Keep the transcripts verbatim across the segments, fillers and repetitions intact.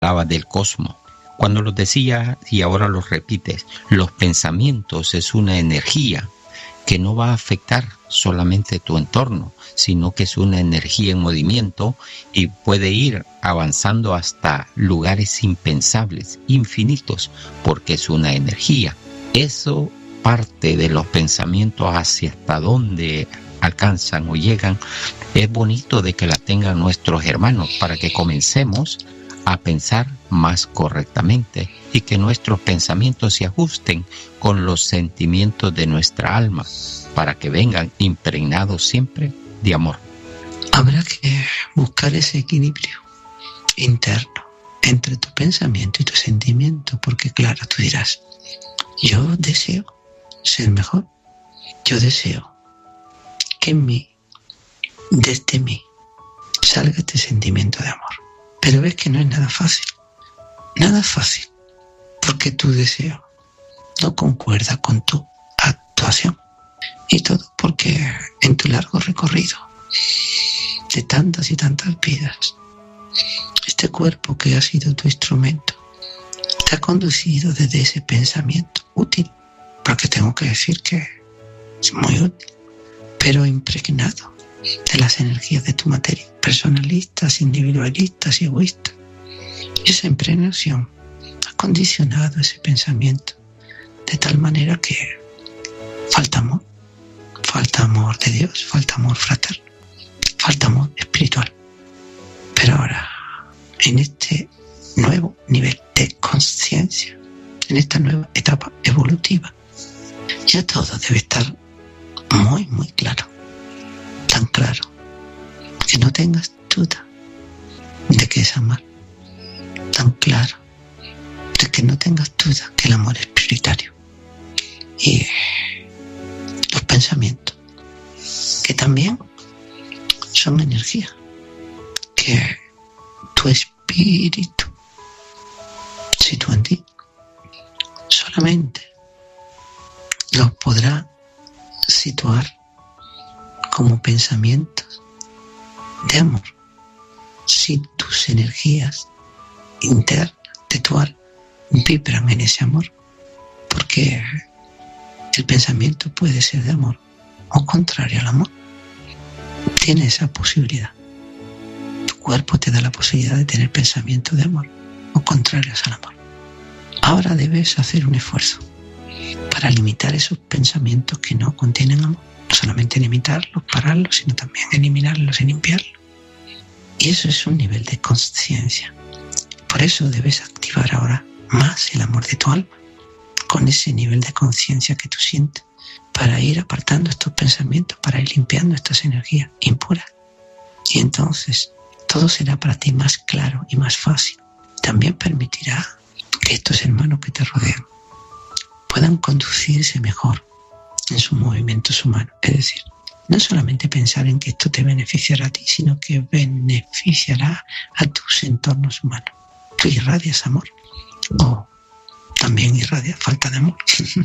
hablaba del cosmos. Cuando lo decía, y ahora lo repites, los pensamientos es una energía que no va a afectar solamente tu entorno, sino que es una energía en movimiento y puede ir avanzando hasta lugares impensables, infinitos, porque es una energía. Eso parte de los pensamientos hacia hasta dónde alcanzan o llegan. Es bonito de que la tengan nuestros hermanos para que comencemos a pensar más correctamente y que nuestros pensamientos se ajusten con los sentimientos de nuestra alma para que vengan impregnados siempre de amor. Habrá que buscar ese equilibrio interno entre tu pensamiento y tu sentimiento, porque claro, tú dirás, yo deseo ser mejor, yo deseo que en mí, desde mí, salga este sentimiento de amor. Pero ves que no es nada fácil, nada fácil, porque tu deseo no concuerda con tu actuación. Y todo porque en tu largo recorrido de tantas y tantas vidas, este cuerpo que ha sido tu instrumento te ha conducido desde ese pensamiento útil, porque tengo que decir que es muy útil, pero impregnado de las energías de tu materia, personalistas, individualistas y egoístas. Y esa impregnación ha condicionado ese pensamiento de tal manera que falta amor, falta amor de Dios, falta amor fraterno, falta amor espiritual. Pero ahora, en este nuevo nivel de conciencia, en esta nueva etapa evolutiva, ya todo debe estar muy, muy claro, tan claro, que no tengas duda de que es amar, tan claro, de que no tengas duda que el amor es prioritario. Y los pensamientos, que también son energía, que tu espíritu sitúa en ti, solamente los podrá situar como pensamientos de amor si tus energías internas de tu alma vibran en ese amor, porque el pensamiento puede ser de amor o contrario al amor. Tiene esa posibilidad. Tu cuerpo te da la posibilidad de tener pensamientos de amor o contrarios al amor. Ahora debes hacer un esfuerzo para limitar esos pensamientos que no contienen amor. No solamente limitarlos, pararlos, sino también eliminarlos y limpiarlos. Y eso es un nivel de conciencia. Por eso debes activar ahora más el amor de tu alma, con ese nivel de conciencia que tú sientes, para ir apartando estos pensamientos, para ir limpiando estas energías impuras. Y entonces todo será para ti más claro y más fácil. También permitirá que estos hermanos que te rodean puedan conducirse mejor en sus movimientos humanos. Es decir, no solamente pensar en que esto te beneficiará a ti, sino que beneficiará a tus entornos humanos. Tú irradias amor, o también irradias falta de amor.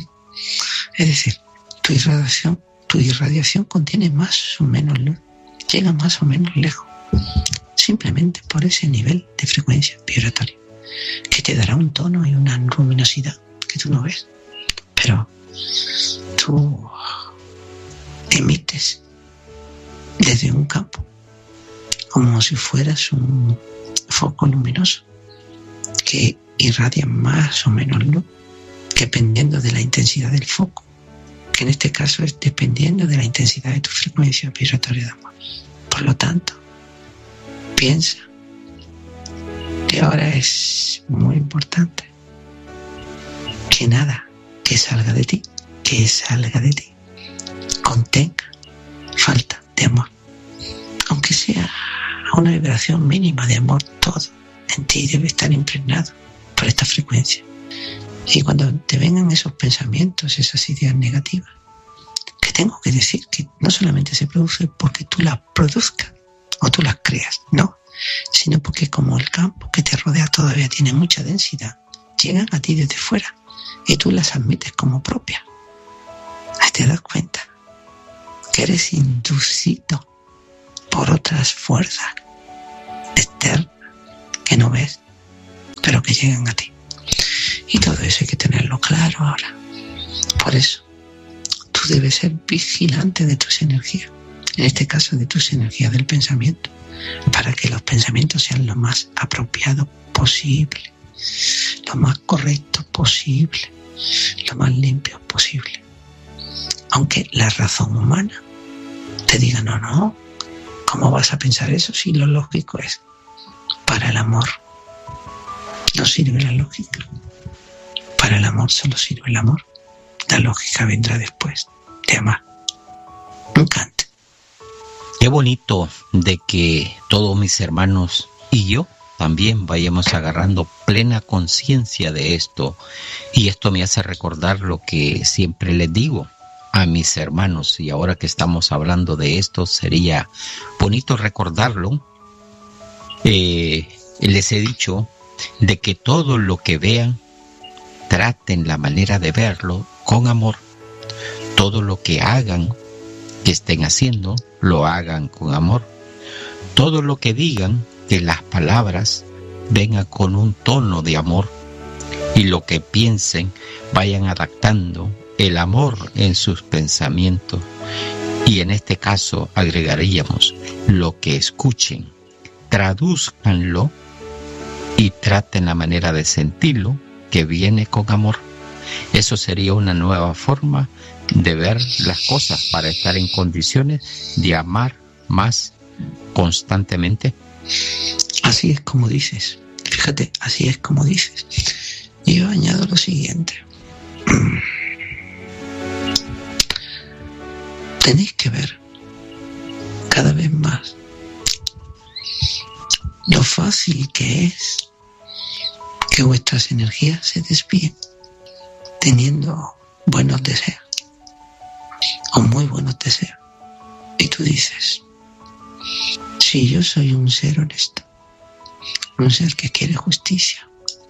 Es decir, tu irradiación, tu irradiación contiene más o menos luz, llega más o menos lejos, simplemente por ese nivel de frecuencia vibratoria, que te dará un tono y una luminosidad que tú no ves. Pero tú emites desde un campo como si fueras un foco luminoso que irradia más o menos luz dependiendo de la intensidad del foco, que en este caso es dependiendo de la intensidad de tu frecuencia vibratoria de amor. Por lo tanto, piensa que ahora es muy importante que nada que salga de ti, que salga de ti, contenga falta de amor. Aunque sea una vibración mínima de amor, todo en ti debe estar impregnado por esta frecuencia. Y cuando te vengan esos pensamientos, esas ideas negativas, que tengo que decir que no solamente se produce porque tú las produzcas o tú las creas, no, sino porque como el campo que te rodea todavía tiene mucha densidad, llegan a ti desde fuera y tú las admites como propias. Ahí te das cuenta que eres inducido por otras fuerzas externas que no ves, pero que llegan a ti. Y todo eso hay que tenerlo claro ahora. Por eso, tú debes ser vigilante de tus energías, en este caso de tus energías del pensamiento, para que los pensamientos sean lo más apropiados posible, lo más correctos posible, lo más limpios posible. Aunque la razón humana te diga, no, no, ¿cómo vas a pensar eso si lo lógico es? Para el amor no sirve la lógica. Para el amor solo sirve el amor. La lógica vendrá después de amar. Nunca antes. Qué bonito de que todos mis hermanos y yo también vayamos agarrando plena conciencia de esto. Y esto me hace recordar lo que siempre les digo a mis hermanos. Y ahora que estamos hablando de esto, sería bonito recordarlo. Eh, les he dicho de que todo lo que vean, traten la manera de verlo con amor. Todo lo que hagan, que estén haciendo, lo hagan con amor. Todo lo que digan, que las palabras vengan con un tono de amor. Y lo que piensen, vayan adaptando el amor en sus pensamientos. Y en este caso agregaríamos, lo que escuchen, tradúzcanlo y traten la manera de sentirlo, que viene con amor. Eso sería una nueva forma de ver las cosas para estar en condiciones de amar más constantemente. Así es como dices. Fíjate, así es como dices. Y yo añado lo siguiente. Tenéis que ver cada vez más lo fácil que es que vuestras energías se desvíen teniendo buenos deseos o muy buenos deseos. Y tú dices, si yo soy un ser honesto, un ser que quiere justicia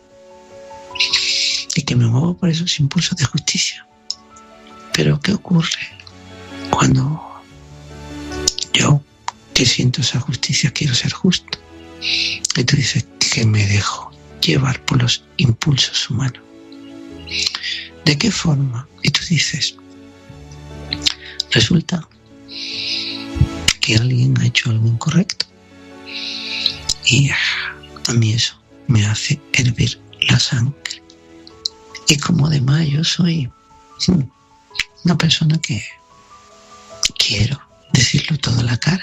y que me muevo por esos impulsos de justicia, pero ¿qué ocurre cuando yo, que siento esa justicia, quiero ser justo? Y tú dices que me dejo llevar por los impulsos humanos. ¿De qué forma? Y tú dices, resulta que alguien ha hecho algo incorrecto y a mí eso me hace hervir la sangre. Y como además yo soy una persona que quiero decirlo todo a la cara,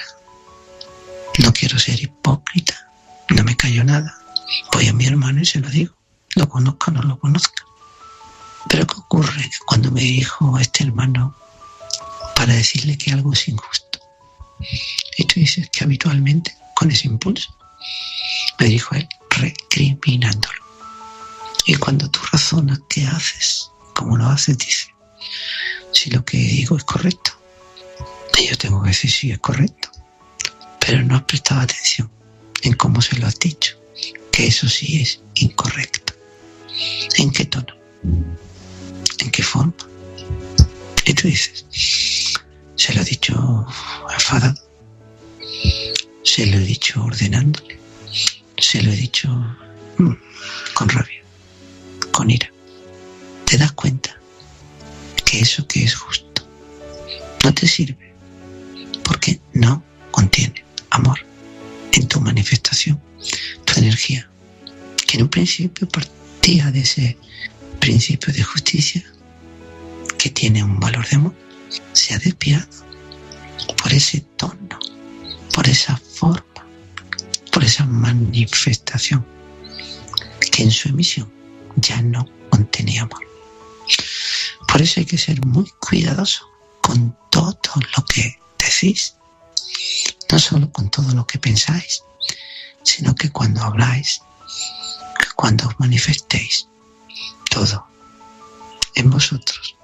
no quiero ser hipócrita, no me callo nada, voy a mi hermano y se lo digo, lo conozca o no lo conozca. Pero ¿qué ocurre cuando me dijo este hermano para decirle que algo es injusto? Y tú dices que habitualmente, con ese impulso, me dijo él, recriminándolo. Y cuando tú razonas, ¿qué haces? ¿Cómo lo haces? Dice, si lo que digo es correcto, yo tengo que decir si es correcto. Pero no has prestado atención en cómo se lo has dicho, que eso sí es incorrecto. ¿En qué tono? ¿En qué forma? Y tú dices, se lo he dicho enfadado, se lo he dicho ordenándole, se lo he dicho mmm, con rabia, con ira. ¿Te das cuenta que eso que es justo no te sirve? Porque no contiene amor en tu manifestación, tu energía, que en un principio partía de ese principio de justicia que tiene un valor de amor, se ha desviado por ese tono, por esa forma, por esa manifestación que en su emisión ya no contenía amor. Por eso hay que ser muy cuidadoso con todo lo que decís, no solo con todo lo que pensáis, sino que cuando habláis, que cuando os manifestéis, todo en vosotros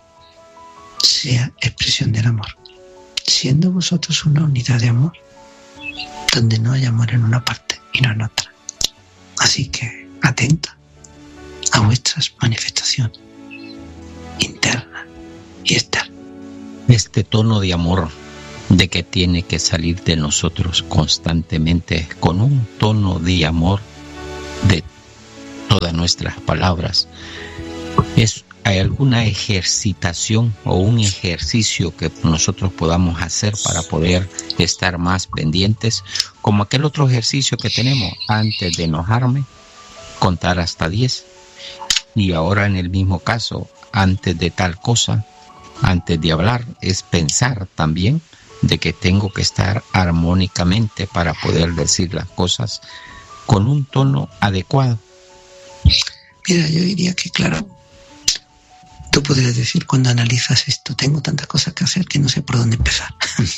sea expresión del amor, siendo vosotros una unidad de amor, donde no hay amor en una parte y no en otra. Así que atenta a vuestras manifestaciones internas y externas. Este tono de amor de que tiene que salir de nosotros constantemente, con un tono de amor de todas nuestras palabras. Es, ¿hay alguna ejercitación o un ejercicio que nosotros podamos hacer para poder estar más pendientes? Como aquel otro ejercicio que tenemos antes de enojarme, contar hasta diez. Y ahora en el mismo caso, antes de tal cosa, antes de hablar, es pensar también de que tengo que estar armónicamente para poder decir las cosas con un tono adecuado. Mira, yo diría que, claro, tú podrías decir cuando analizas esto, tengo tantas cosas que hacer que no sé por dónde empezar.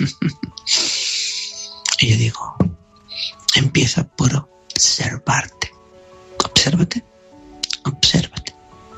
Y yo digo, empieza por observarte. Obsérvate, obsérvate.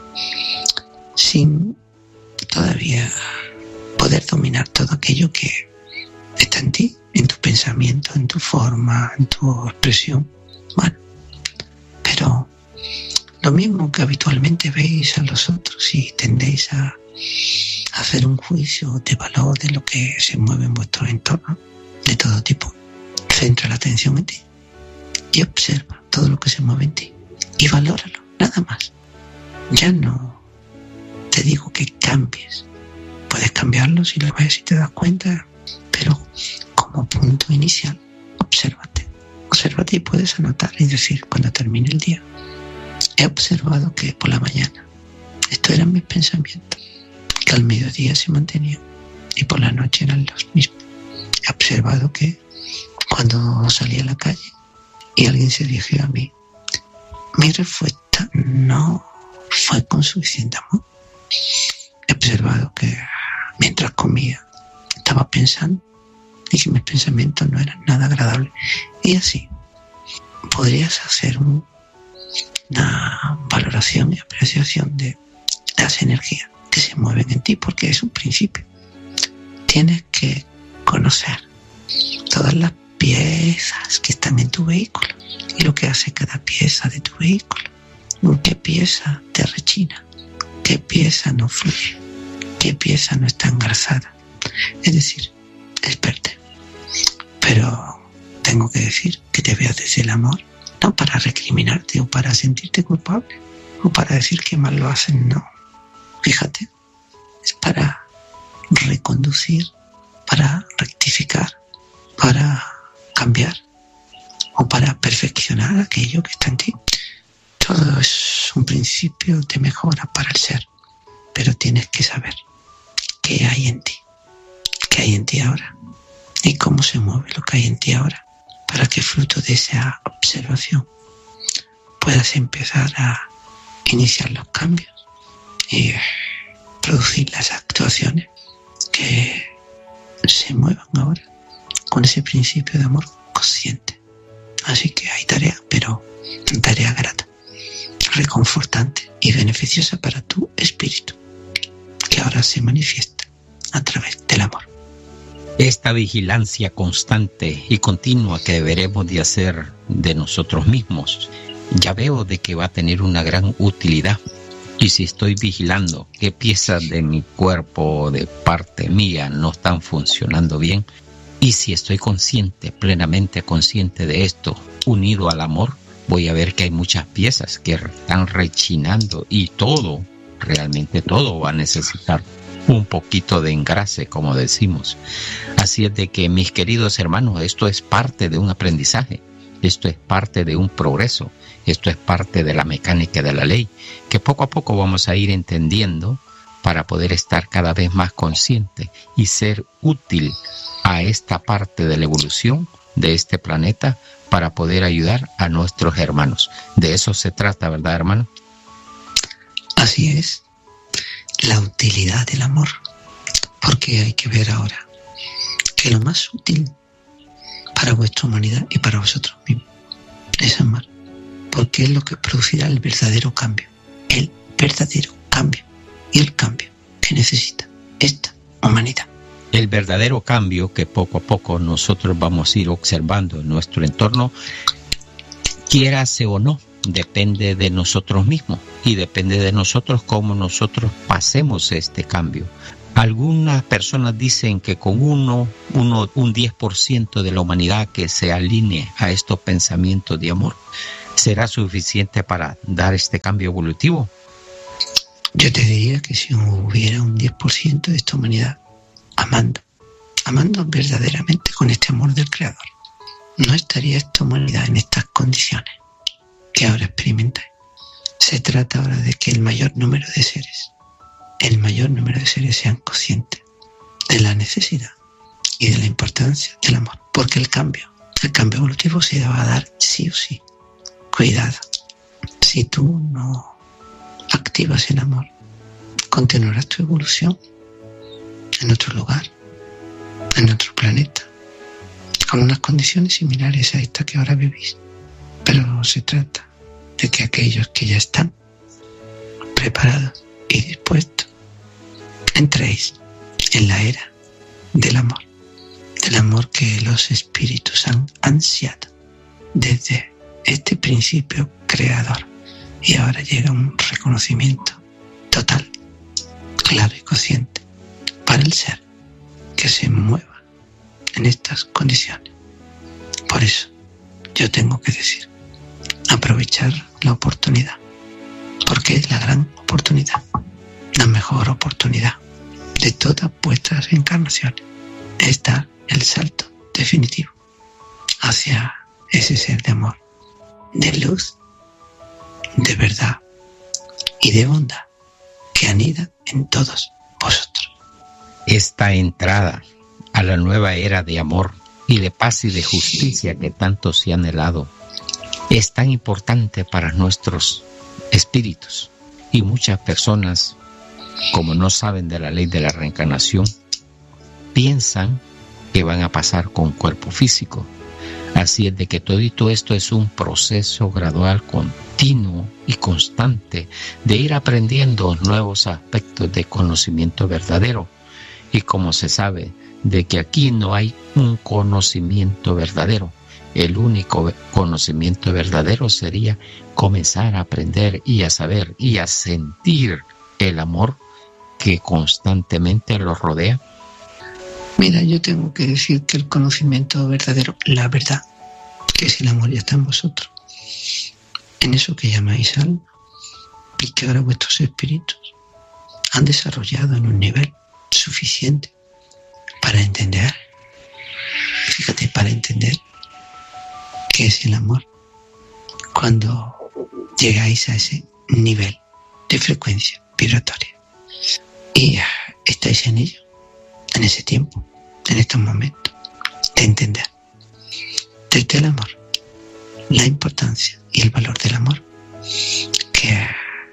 Sin todavía poder dominar todo aquello que está en ti, en tu pensamiento, en tu forma, en tu expresión. Bueno, pero lo mismo que habitualmente veis a los otros y tendéis a hacer un juicio de valor de lo que se mueve en vuestro entorno, de todo tipo, centra la atención en ti y observa todo lo que se mueve en ti y valóralo, nada más. Ya no te digo que cambies, puedes cambiarlo si lo ves y te das cuenta, pero como punto inicial, obsérvate, obsérvate y puedes anotar y decir cuando termine el día, he observado que por la mañana estos eran mis pensamientos, que al mediodía se mantenían y por la noche eran los mismos. He observado que cuando salí a la calle y alguien se dirigió a mí, mi respuesta no fue con suficiente amor. He observado que mientras comía estaba pensando y que mis pensamientos no eran nada agradables. Y así podrías hacer un, una valoración y apreciación de las energías que se mueven en ti, porque es un principio. Tienes que conocer todas las piezas que están en tu vehículo y lo que hace cada pieza de tu vehículo. ¿Qué pieza te rechina? ¿Qué pieza no fluye? ¿Qué pieza no está engarzada? Es decir, esperte. Pero tengo que decir que te veas desde el amor, no para recriminarte o para sentirte culpable o para decir que mal lo hacen, no. Fíjate, es para reconducir, para rectificar, para cambiar o para perfeccionar aquello que está en ti. Todo es un principio de mejora para el ser, pero tienes que saber qué hay en ti, qué hay en ti ahora y cómo se mueve lo que hay en ti ahora, para que fruto de esa observación puedas empezar a iniciar los cambios y producir las actuaciones que se muevan ahora con ese principio de amor consciente. Así que hay tarea, pero tarea grata, reconfortante y beneficiosa para tu espíritu, que ahora se manifiesta a través del amor. Esta vigilancia constante y continua que deberemos de hacer de nosotros mismos, ya veo de que va a tener una gran utilidad. Y si estoy vigilando qué piezas de mi cuerpo, de parte mía, no están funcionando bien, y si estoy consciente, plenamente consciente de esto, unido al amor, voy a ver que hay muchas piezas que están rechinando y todo, realmente todo va a necesitar un poquito de engrase, como decimos. Así es de que, mis queridos hermanos, esto es parte de un aprendizaje, esto es parte de un progreso, esto es parte de la mecánica de la ley, que poco a poco vamos a ir entendiendo para poder estar cada vez más consciente y ser útil a esta parte de la evolución de este planeta para poder ayudar a nuestros hermanos. De eso se trata, ¿verdad, hermano? Así es, la utilidad del amor, porque hay que ver ahora que lo más útil para vuestra humanidad y para vosotros mismos es amar, porque es lo que producirá el verdadero cambio, el verdadero cambio y el cambio que necesita esta humanidad. El verdadero cambio que poco a poco nosotros vamos a ir observando en nuestro entorno, quiérase o no, depende de nosotros mismos y depende de nosotros cómo nosotros pasemos este cambio. Algunas personas dicen que con uno, uno un diez por ciento de la humanidad que se alinee a estos pensamientos de amor, ¿Será suficiente para dar este cambio evolutivo? Yo te diría que si hubiera un diez por ciento de esta humanidad amando, amando verdaderamente con este amor del Creador, no estaría esta humanidad en estas condiciones que ahora experimentáis. Se trata ahora de que el mayor número de seres, el mayor número de seres sean conscientes de la necesidad y de la importancia del amor, porque el cambio, el cambio evolutivo se va a dar sí o sí. Cuidado, si tú no activas el amor, continuarás tu evolución en otro lugar, en otro planeta, con unas condiciones similares a estas que ahora vivís. Pero se trata de que aquellos que ya están preparados y dispuestos entréis en la era del amor, del amor que los espíritus han ansiado desde este principio creador. Y ahora llega un reconocimiento total, claro y consciente para el ser que se mueva en estas condiciones. Por eso yo tengo que decir, aprovechar la oportunidad, porque es la gran oportunidad, la mejor oportunidad de todas vuestras encarnaciones, es dar el salto definitivo hacia ese ser de amor, de luz, de verdad y de bondad que anida en todos vosotros. Esta entrada a la nueva era de amor y de paz y de justicia que tanto se ha anhelado es tan importante para nuestros espíritus, y muchas personas, como no saben de la ley de la reencarnación, piensan que van a pasar con cuerpo físico. Así es de que todo esto es un proceso gradual, continuo y constante de ir aprendiendo nuevos aspectos de conocimiento verdadero. Y como se sabe de que aquí no hay un conocimiento verdadero, el único conocimiento verdadero sería comenzar a aprender y a saber y a sentir el amor que constantemente los rodea. Mira, yo tengo que decir que el conocimiento verdadero, la verdad, que es el amor, ya está en vosotros, en eso que llamáis alma, y que ahora vuestros espíritus han desarrollado en un nivel suficiente para entender, fíjate, para entender qué es el amor. Cuando llegáis a ese nivel de frecuencia vibratoria y estáis en ello, en ese tiempo, en estos momentos, de entender desde el amor la importancia y el valor del amor, que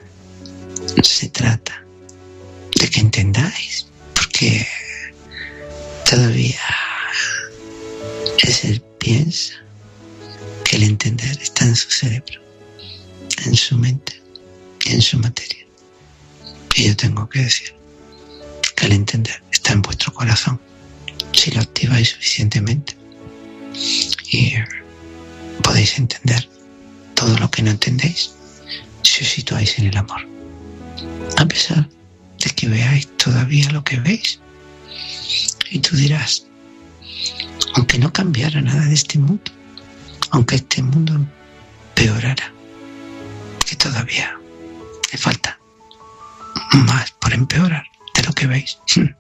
se trata de que entendáis, porque todavía el ser piensa que el entender está en su cerebro, en su mente y en su materia. Y yo tengo que decir que el entender está en vuestro corazón, si lo activáis suficientemente, y podéis entender todo lo que no entendéis si os situáis en el amor, a pesar de que veáis todavía lo que veis. Y tú dirás, aunque no cambiara nada de este mundo, aunque este mundo empeorara, que todavía le falta más por empeorar de lo que veis,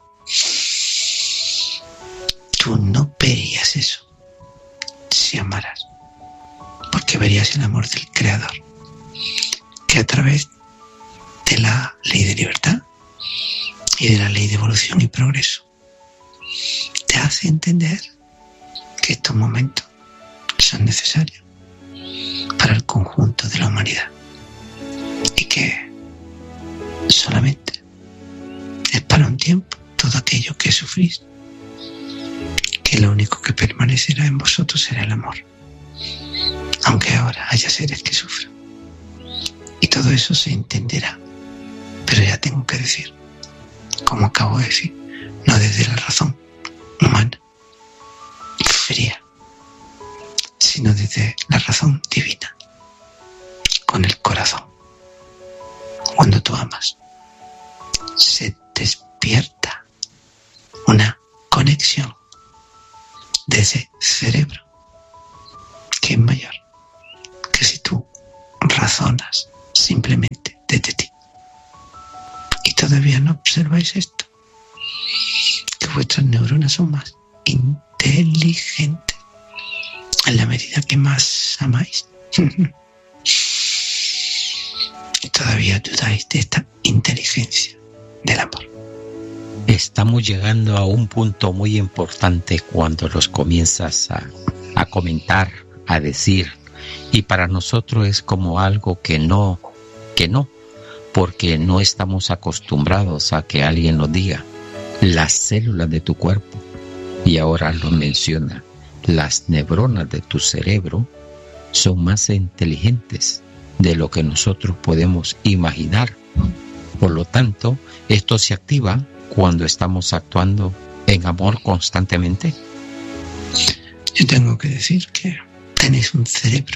tú no verías eso si amaras, porque verías el amor del Creador, que a través de la ley de libertad y de la ley de evolución y progreso te hace entender que estos momentos son necesarios para el conjunto de la humanidad y que solamente es para un tiempo todo aquello que sufrís, que lo único que permanecerá en vosotros será el amor, aunque ahora haya seres que sufran, y todo eso se entenderá. Pero ya tengo que decir, como acabo de decir, no desde la razón humana fría, sino desde la razón divina, con el corazón. Cuando tú amas, se despierta una conexión de ese cerebro que es mayor que si tú razonas simplemente desde ti. Y todavía no observáis esto, que vuestras neuronas son más inteligentes en la medida que más amáis. Y todavía dudáis de esta inteligencia del amor. Estamos llegando a un punto muy importante cuando los comienzas a, a comentar, a decir, y para nosotros es como algo que no, que no, porque no estamos acostumbrados a que alguien nos diga las células de tu cuerpo, y ahora lo menciona, las neuronas de tu cerebro son más inteligentes de lo que nosotros podemos imaginar. Por lo tanto, esto se activa cuando estamos actuando en amor constantemente. Yo tengo que decir que tenéis un cerebro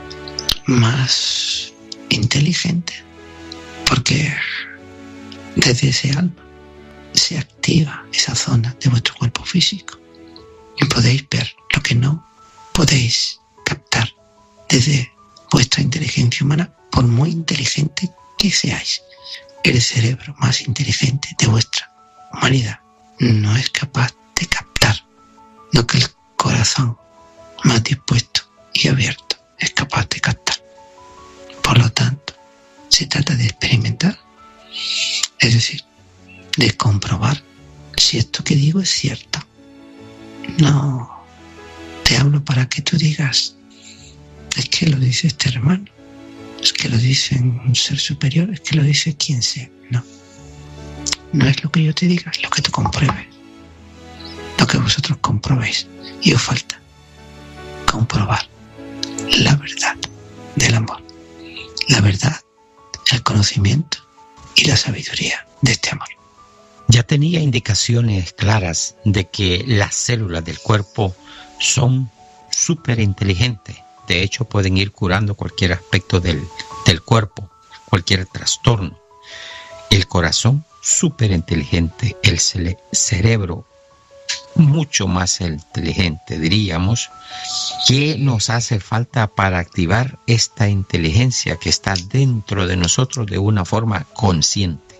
más inteligente porque desde ese alma se activa esa zona de vuestro cuerpo físico y podéis ver lo que no podéis captar desde vuestra inteligencia humana, por muy inteligente que seáis. El cerebro más inteligente de vuestra humanidad no es capaz de captar lo que el corazón más dispuesto y abierto es capaz de captar. Por lo tanto, se trata de experimentar, es decir, de comprobar si esto que digo es cierto. No te hablo para que tú digas, es que lo dice este hermano, es que lo dice un ser superior, es que lo dice quien sea. No, no es lo que yo te diga, es lo que tú compruebes, lo que vosotros comprobéis. Y os falta comprobar la verdad del amor, la verdad, el conocimiento y la sabiduría de este amor. Ya tenía indicaciones claras de que las células del cuerpo son súper inteligentes. De hecho, pueden ir curando cualquier aspecto del, del cuerpo, cualquier trastorno. El corazón, súper inteligente. El cere- cerebro, mucho más inteligente, diríamos. ¿Qué nos hace falta para activar esta inteligencia que está dentro de nosotros de una forma consciente?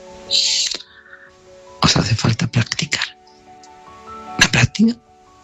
Os hace falta practicar. La práctica.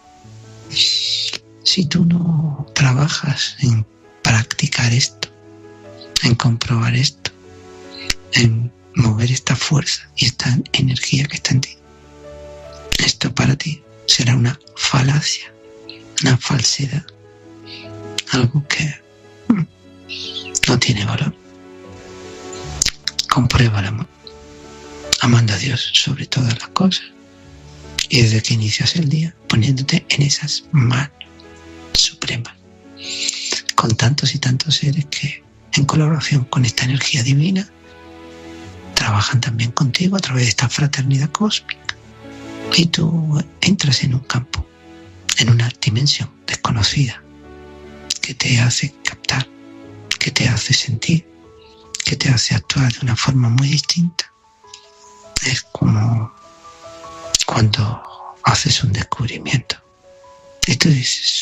Si tú no trabajas en practicar esto, en comprobar esto, en mover esta fuerza y esta energía que está en ti, esto para ti será una falacia, una falsedad, algo que no tiene valor. Comprueba el amor, amando a Dios sobre todas las cosas, y desde que inicias el día poniéndote en esas manos supremas, con tantos y tantos seres que en colaboración con esta energía divina trabajan también contigo a través de esta fraternidad cósmica, y tú entras en un campo, en una dimensión desconocida que te hace captar, que te hace sentir, que te hace actuar de una forma muy distinta. Es como cuando haces un descubrimiento y tú dices,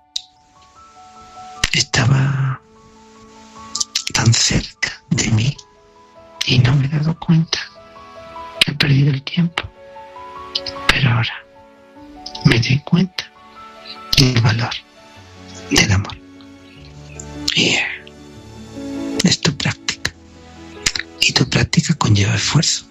estaba tan cerca de mí y no me he dado cuenta, he perdido el tiempo, pero ahora me doy cuenta del valor del amor. Y es tu práctica, y tu práctica conlleva esfuerzo.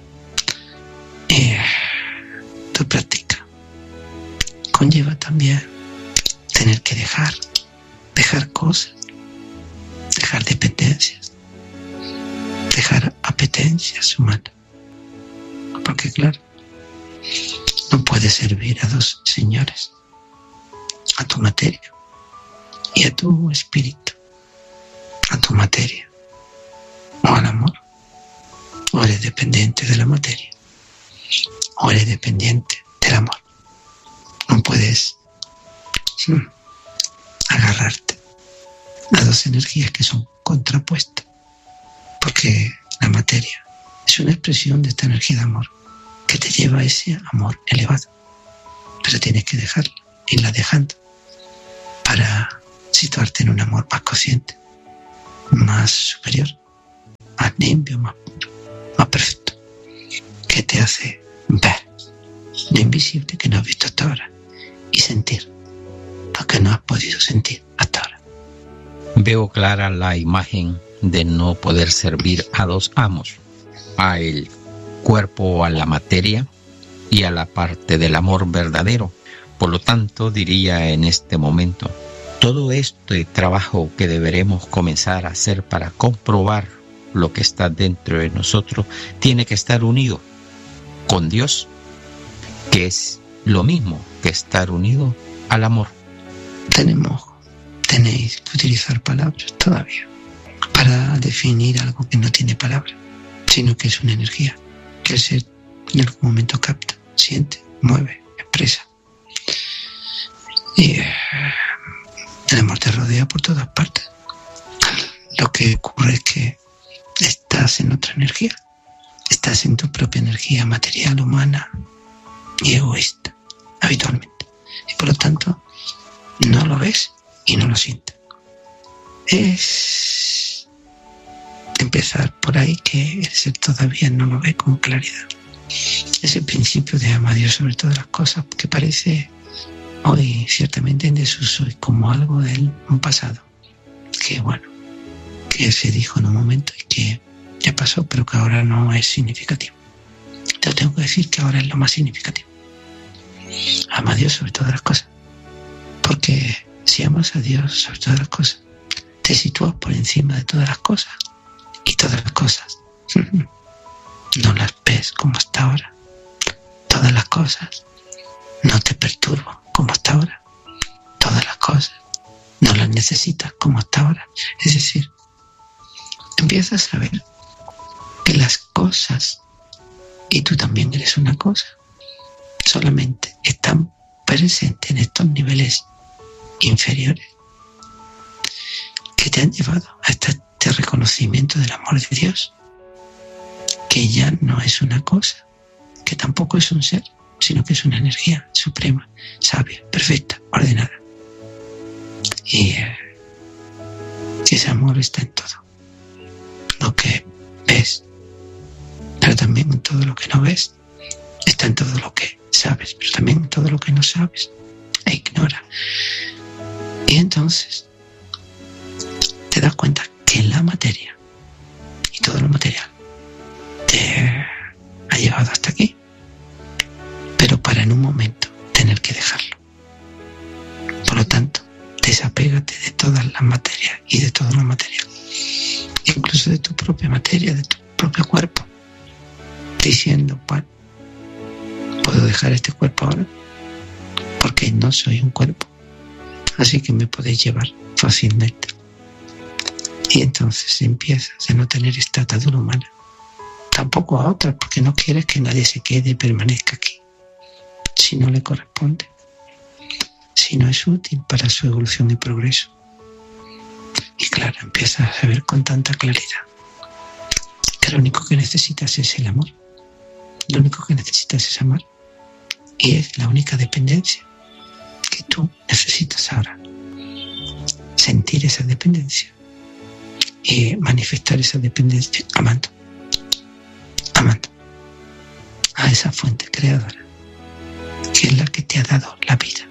Y tu práctica conlleva también tener que dejar, dejar cosas, dejar dependencias, dejar apetencias humanas. Porque claro, no puedes servir a dos señores, a tu materia y a tu espíritu, a tu materia o al amor. O eres dependiente de la materia o eres dependiente del amor. No puedes hmm, agarrarte a dos energías que son contrapuestas, porque la materia es una expresión de esta energía de amor que te lleva a ese amor elevado, pero tienes que dejarla, irla dejando para situarte en un amor más consciente, más superior, más limpio, más puro, más perfecto, que te hace ver lo invisible que no has visto hasta ahora y sentir lo que no has podido sentir hasta ahora. Veo clara la imagen de no poder servir a dos amos, a el cuerpo o a la materia y a la parte del amor verdadero. Por lo tanto, diría en este momento, todo este trabajo que deberemos comenzar a hacer para comprobar lo que está dentro de nosotros tiene que estar unido con Dios, que es lo mismo que estar unido al amor. Tenemos, tenéis que utilizar palabras todavía para definir algo que no tiene palabra, sino que es una energía que el ser en algún momento capta, siente, mueve, expresa. Y el amor te rodea por todas partes. Lo que ocurre es que estás en otra energía, estás en tu propia energía material, humana y egoísta, habitualmente. Y por lo tanto, no lo ves y no lo sientes. Es empezar por ahí que el ser todavía no lo ve con claridad. Ese principio de ama a Dios sobre todas las cosas que parece hoy ciertamente en desuso y como algo del pasado, que bueno, que se dijo en un momento y que ya pasó, pero que ahora no es significativo. Te tengo que decir que ahora es lo más significativo. Ama a Dios sobre todas las cosas, porque si amas a Dios sobre todas las cosas, te sitúas por encima de todas las cosas, y todas las cosas no las ves como hasta ahora. Todas las cosas no te perturban como hasta ahora. Todas las cosas no las necesitas como hasta ahora. Es decir, empiezas a ver que las cosas, y tú también eres una cosa, solamente están presentes en estos niveles inferiores que te han llevado a este reconocimiento del amor de Dios, que ya no es una cosa, que tampoco es un ser, sino que es una energía suprema, sabia, perfecta, ordenada. Y eh, ese amor está en todo lo que ves, pero también en todo lo que no ves, está en todo lo que sabes, pero también en todo lo que no sabes e ignora. Y entonces te das cuenta que la materia y todo lo material te ha llegado hasta aquí, pero para en un momento tener que dejarlo. Por lo tanto, desapégate de todas las materias y de todo lo material, incluso de tu propia materia, de tu propio cuerpo, diciendo, bueno, puedo dejar este cuerpo ahora porque no soy un cuerpo, así que me podéis llevar fácilmente. Y entonces empiezas a no tener esta atadura humana, tampoco a otras, porque no quieres que nadie se quede y permanezca aquí si no le corresponde, si no es útil para su evolución y progreso. Y claro, empiezas a ver con tanta claridad que lo único que necesitas es el amor, lo único que necesitas es amar, y es la única dependencia que tú necesitas ahora. Sentir esa dependencia y manifestar esa dependencia amando, amando a esa fuente creadora, que es la que te ha dado la vida,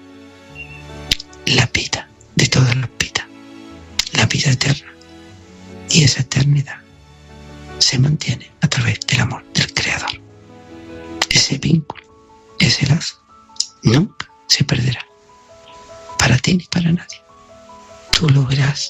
la vida de todas las vidas, la vida eterna. Y esa eternidad se mantiene a través del amor del Creador. Ese vínculo, ese lazo, nunca se perderá, para ti ni para nadie. Tú lo verás,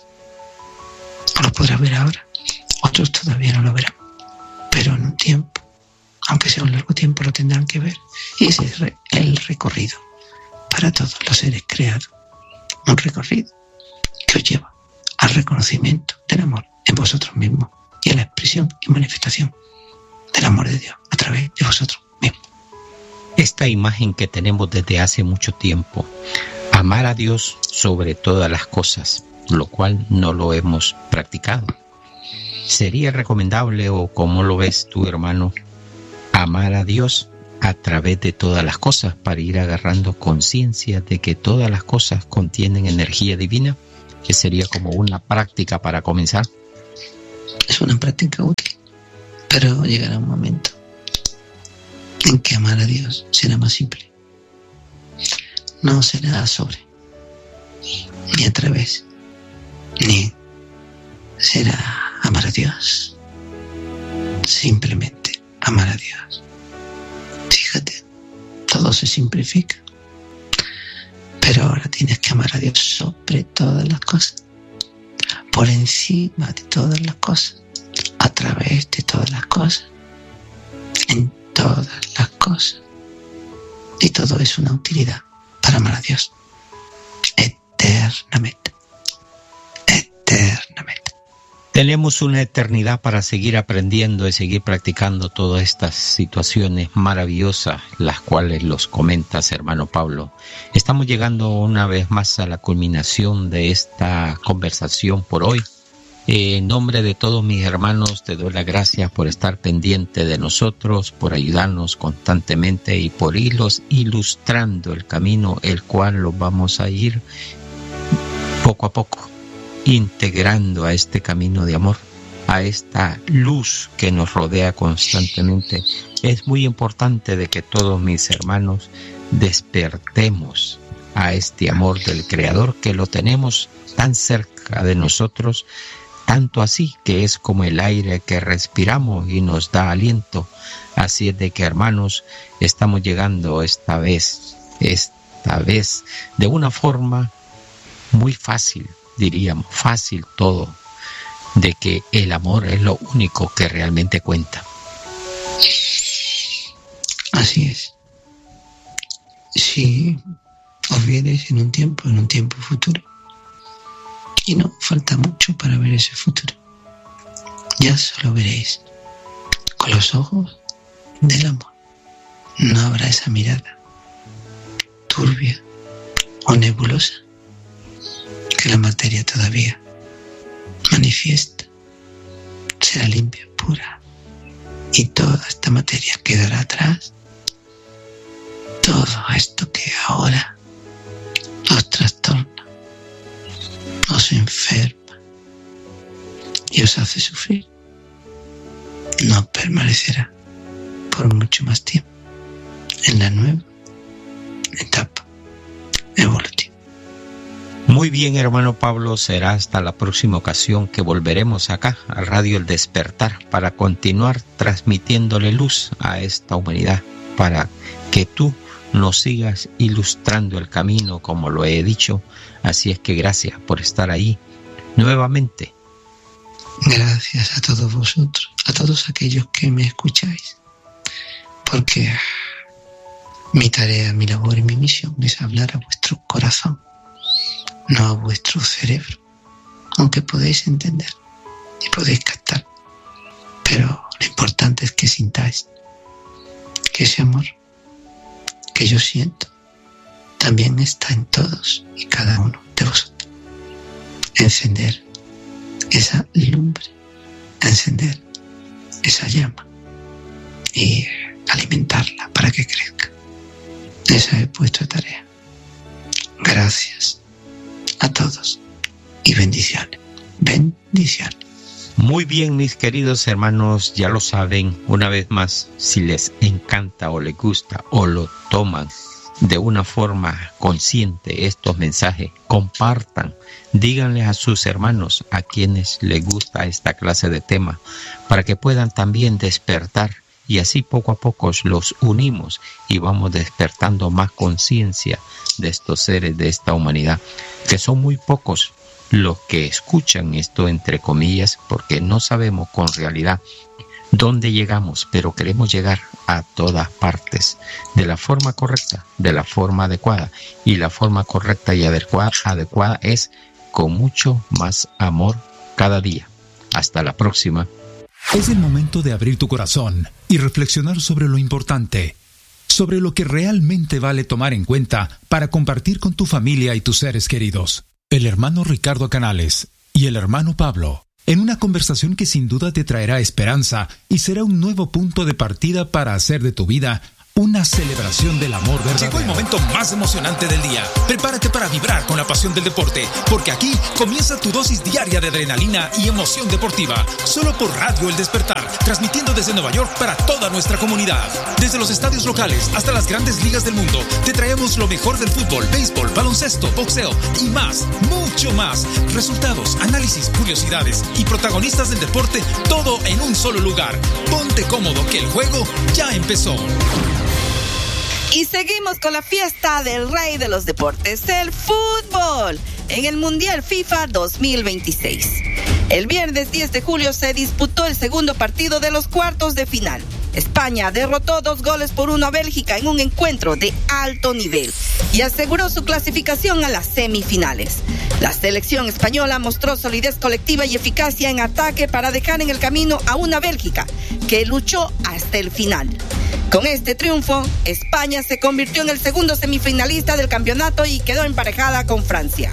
o lo podrás ver ahora, otros todavía no lo verán, pero en un tiempo, aunque sea un largo tiempo, lo tendrán que ver. Y ese es el recorrido para todos los seres creados, un recorrido que os lleva al reconocimiento del amor en vosotros mismos y a la expresión y manifestación del amor de Dios a través de vosotros mismos. Esta imagen que tenemos desde hace mucho tiempo, amar a Dios sobre todas las cosas, lo cual no lo hemos practicado. ¿Sería recomendable, o cómo lo ves tú, hermano, amar a Dios a través de todas las cosas para ir agarrando conciencia de que todas las cosas contienen energía divina, que sería como una práctica para comenzar? Es una práctica útil, pero llegará un momento en que amar a Dios será más simple. No será a sobre, ni a través, ni será amar a Dios. Simplemente amar a Dios. Fíjate, todo se simplifica. Pero ahora tienes que amar a Dios sobre todas las cosas, por encima de todas las cosas, a través de todas las cosas, en todas las cosas. Y todo es una utilidad para amar a Dios eternamente. Eternamente. Tenemos una eternidad para seguir aprendiendo y seguir practicando todas estas situaciones maravillosas, las cuales los comentas, hermano Pablo. Estamos llegando una vez más a la culminación de esta conversación por hoy. En nombre de todos mis hermanos, te doy las gracias por estar pendiente de nosotros, por ayudarnos constantemente y por irlos ilustrando el camino, el cual los vamos a ir poco a poco integrando a este camino de amor, a esta luz que nos rodea constantemente. Es muy importante de que todos mis hermanos despertemos a este amor del Creador, que lo tenemos tan cerca de nosotros, tanto así que es como el aire que respiramos y nos da aliento. Así es de que, hermanos, estamos llegando esta vez, esta vez de una forma muy fácil, diríamos, fácil todo, de que el amor es lo único que realmente cuenta. Así es. Si os viereis en un tiempo, en un tiempo futuro, y no falta mucho para ver ese futuro, ya solo veréis con los ojos del amor. No habrá esa mirada turbia o nebulosa que la materia todavía manifiesta. Será limpia, pura, y toda esta materia quedará atrás. Todo esto que ahora os trastorna, os enferma y os hace sufrir, no permanecerá por mucho más tiempo en la nueva etapa evolutiva. Muy bien, hermano Pablo, será hasta la próxima ocasión que volveremos acá a Radio El Despertar para continuar transmitiéndole luz a esta humanidad, para que tú nos sigas ilustrando el camino, como lo he dicho. Así es que gracias por estar ahí nuevamente. Gracias a todos vosotros, a todos aquellos que me escucháis, porque mi tarea, mi labor y mi misión es hablar a vuestro corazón, no a vuestro cerebro, aunque podéis entender y podéis captar, pero lo importante es que sintáis que ese amor que yo siento también está en todos y cada uno de vosotros. Encender esa lumbre, encender esa llama y alimentarla para que crezca. Esa es vuestra tarea. Gracias a todos y bendiciones. Bendiciones. Muy bien, mis queridos hermanos, ya lo saben, una vez más, si les encanta o les gusta o lo toman de una forma consciente estos mensajes, compartan, díganle a sus hermanos a quienes les gusta esta clase de tema, para que puedan también despertar, y así poco a poco los unimos y vamos despertando más conciencia de estos seres de esta humanidad, que son muy pocos los que escuchan esto entre comillas, porque no sabemos con realidad dónde llegamos, pero queremos llegar a todas partes de la forma correcta, de la forma adecuada, y la forma correcta y adecuada, adecuada es con mucho más amor cada día. Hasta la próxima. Es el momento de abrir tu corazón y reflexionar sobre lo importante, sobre lo que realmente vale tomar en cuenta para compartir con tu familia y tus seres queridos. El hermano Ricardo Canales y el hermano Pablo, en una conversación que sin duda te traerá esperanza y será un nuevo punto de partida para hacer de tu vida una celebración del amor verdadero. Llegó el momento más emocionante del día. Prepárate para vibrar con la pasión del deporte, porque aquí comienza tu dosis diaria de adrenalina y emoción deportiva, solo por Radio El Despertar, transmitiendo desde Nueva York para toda nuestra comunidad. Desde los estadios locales hasta las grandes ligas del mundo, te traemos lo mejor del fútbol, béisbol, baloncesto, boxeo y más, mucho más. Resultados, análisis, curiosidades y protagonistas del deporte, todo en un solo lugar. Ponte cómodo que el juego ya empezó. Y seguimos con la fiesta del rey de los deportes, el fútbol, en el Mundial FIFA dos mil veintiséis. El viernes diez de julio se disputó el segundo partido de los cuartos de final. España derrotó dos goles por uno a Bélgica en un encuentro de alto nivel y aseguró su clasificación a las semifinales. La selección española mostró solidez colectiva y eficacia en ataque para dejar en el camino a una Bélgica que luchó hasta el final. Con este triunfo, España se convirtió en el segundo semifinalista del campeonato y quedó emparejada con Francia.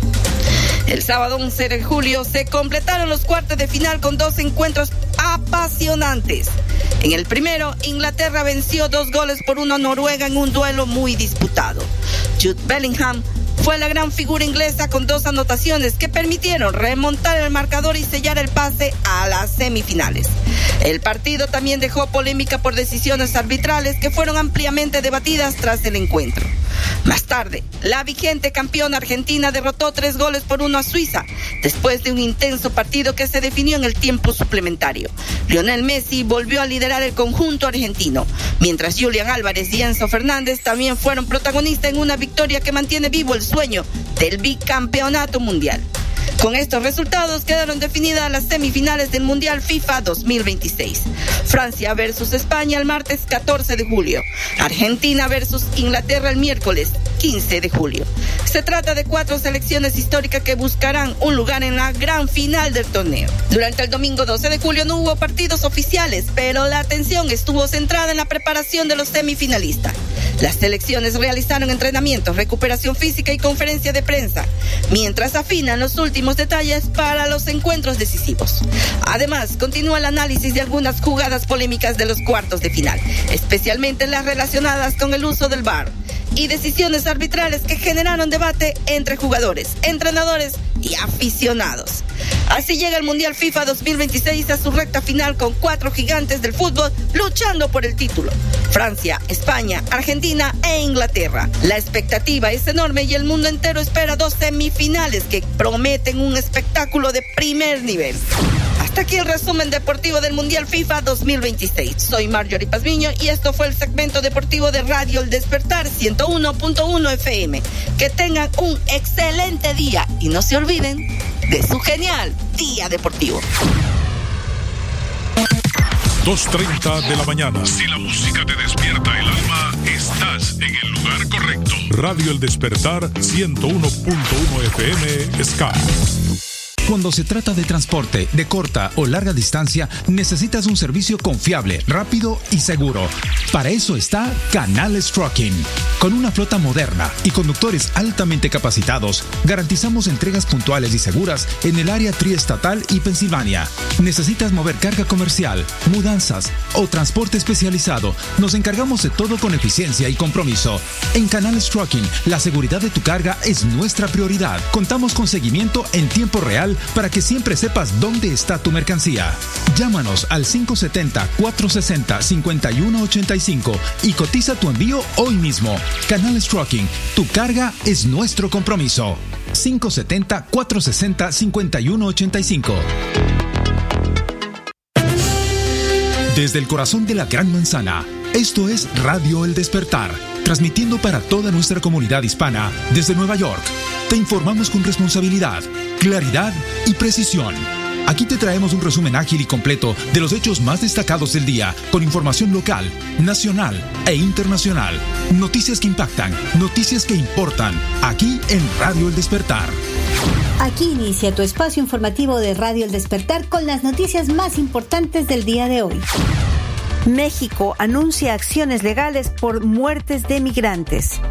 El sábado once de julio se completaron los cuartos de final con dos encuentros apasionantes. En el primero, Inglaterra venció dos goles por uno a Noruega en un duelo muy disputado. Jude Bellingham fue la gran figura inglesa con dos anotaciones que permitieron remontar el marcador y sellar el pase a las semifinales. El partido también dejó polémica por decisiones arbitrales que fueron ampliamente debatidas tras el encuentro. Más tarde, la vigente campeona argentina derrotó tres goles por uno a Suiza, después de un intenso partido que se definió en el tiempo suplementario. Lionel Messi volvió a liderar el conjunto argentino, mientras Julián Álvarez y Enzo Fernández también fueron protagonistas en una victoria que mantiene vivo el sueño del bicampeonato mundial. Con estos resultados quedaron definidas las semifinales del Mundial FIFA dos mil veintiséis. Francia versus España el martes catorce de julio. Argentina versus Inglaterra el miércoles quince de julio. Se trata de cuatro selecciones históricas que buscarán un lugar en la gran final del torneo. Durante el domingo doce de julio no hubo partidos oficiales, pero la atención estuvo centrada en la preparación de los semifinalistas. Las selecciones realizaron entrenamientos, recuperación física y conferencia de prensa, mientras afinan los últimos detalles para los encuentros decisivos. Además, continúa el análisis de algunas jugadas polémicas de los cuartos de final, especialmente las relacionadas con el uso del V A R y decisiones arbitrales que generaron debate entre jugadores, entrenadores y aficionados. Así llega el Mundial FIFA dos mil veintiséis a su recta final con cuatro gigantes del fútbol luchando por el título: Francia, España, Argentina e Inglaterra. La expectativa es enorme y el mundo entero espera dos semifinales que prometen un espectáculo de primer nivel. Hasta aquí el resumen deportivo del Mundial FIFA dos mil veintiséis. Soy Marjorie Pazmiño y esto fue el segmento deportivo de Radio El Despertar ciento uno punto uno F M. Que tengan un excelente día y no se olviden de su genial día deportivo. dos treinta de la mañana. Si la música te despierta el alma, estás en el lugar correcto. Radio El Despertar ciento uno punto uno F M Sky. Cuando se trata de transporte de corta o larga distancia, necesitas un servicio confiable, rápido y seguro. Para eso está Canales Trucking. Con una flota moderna y conductores altamente capacitados, garantizamos entregas puntuales y seguras en el área triestatal y Pensilvania. ¿Necesitas mover carga comercial, mudanzas o transporte especializado? Nos encargamos de todo con eficiencia y compromiso. En Canales Trucking, la seguridad de tu carga es nuestra prioridad. Contamos con seguimiento en tiempo real para que siempre sepas dónde está tu mercancía. Llámanos al cinco siete cero, cuatro seis cero, cinco uno ocho cinco y cotiza tu envío hoy mismo. Canales Trucking, tu carga es nuestro compromiso. cinco siete cero, cuatro seis cero, cinco uno ocho cinco. Desde el corazón de la Gran Manzana, esto es Radio El Despertar, transmitiendo para toda nuestra comunidad hispana desde Nueva York. Te informamos con responsabilidad, claridad y precisión. Aquí te traemos un resumen ágil y completo de los hechos más destacados del día, con información local, nacional e internacional. Noticias que impactan, noticias que importan, aquí en Radio El Despertar. Aquí inicia tu espacio informativo de Radio El Despertar con las noticias más importantes del día de hoy. México anuncia acciones legales por muertes de migrantes.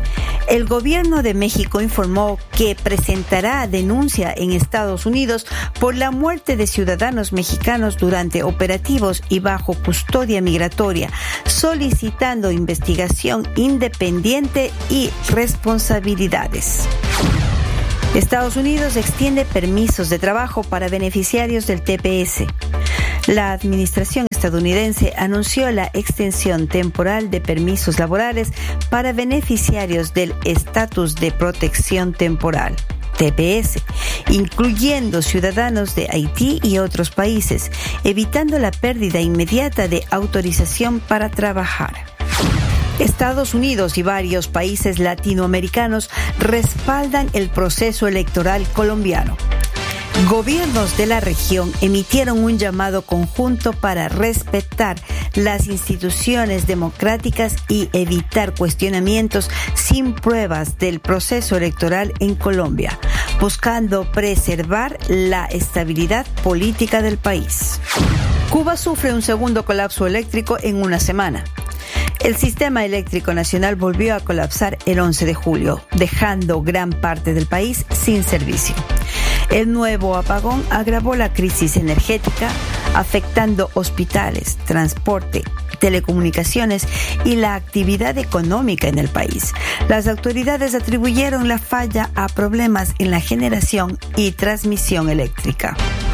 El gobierno de México informó que presentará denuncia en Estados Unidos por la muerte de ciudadanos mexicanos durante operativos y bajo custodia migratoria, solicitando investigación independiente y responsabilidades. Estados Unidos extiende permisos de trabajo para beneficiarios del T P S. La administración estadounidense anunció la extensión temporal de permisos laborales para beneficiarios del Estatus de Protección Temporal, T P S, incluyendo ciudadanos de Haití y otros países, evitando la pérdida inmediata de autorización para trabajar. Estados Unidos y varios países latinoamericanos respaldan el proceso electoral colombiano. Gobiernos de la región emitieron un llamado conjunto para respetar las instituciones democráticas y evitar cuestionamientos sin pruebas del proceso electoral en Colombia, buscando preservar la estabilidad política del país. Cuba sufre un segundo colapso eléctrico en una semana. El sistema eléctrico nacional volvió a colapsar el once de julio, dejando gran parte del país sin servicio. El nuevo apagón agravó la crisis energética, afectando hospitales, transporte, telecomunicaciones y la actividad económica en el país. Las autoridades atribuyeron la falla a problemas en la generación y transmisión eléctrica.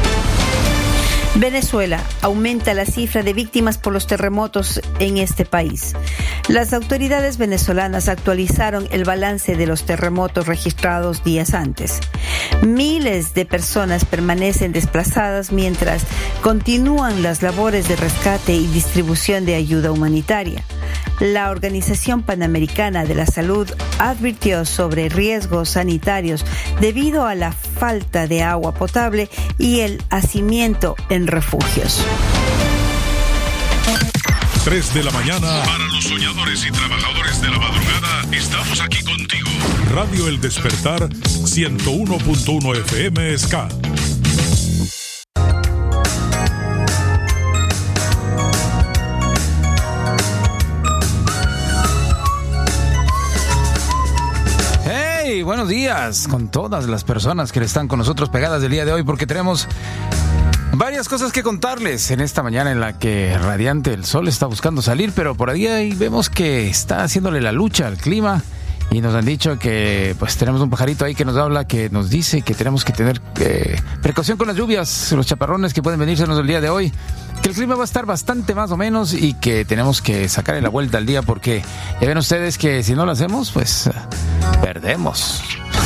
Venezuela aumenta la cifra de víctimas por los terremotos en este país. Las autoridades venezolanas actualizaron el balance de los terremotos registrados días antes. Miles de personas permanecen desplazadas mientras continúan las labores de rescate y distribución de ayuda humanitaria. La Organización Panamericana de la Salud advirtió sobre riesgos sanitarios debido a la falta de agua potable y el hacimiento en refugios. tres de la mañana. Para los soñadores y trabajadores de la madrugada, estamos aquí contigo. Radio El Despertar, ciento uno punto uno F M Ska. Hey, buenos días con todas las personas que están con nosotros pegadas del día de hoy, porque tenemos varias cosas que contarles en esta mañana en la que radiante el sol está buscando salir, pero por ahí vemos que está haciéndole la lucha al clima y nos han dicho que pues tenemos un pajarito ahí que nos habla, que nos dice que tenemos que tener eh, precaución con las lluvias, los chaparrones que pueden venírsenos el día de hoy, que el clima va a estar bastante más o menos y que tenemos que sacarle la vuelta al día porque ya ven ustedes que si no lo hacemos pues perdemos.